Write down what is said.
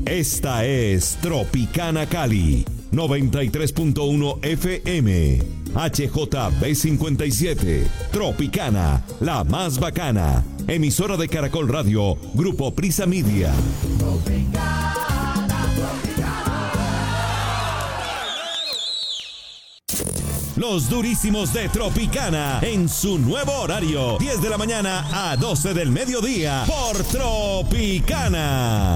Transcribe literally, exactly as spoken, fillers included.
Esta es Tropicana Cali, noventa y tres punto uno F M, H J B cincuenta y siete, Tropicana, la más bacana, emisora de Caracol Radio, Grupo Prisa Media. Tropicana, Tropicana. Los durísimos de Tropicana, en su nuevo horario, diez de la mañana a doce del mediodía, por Tropicana.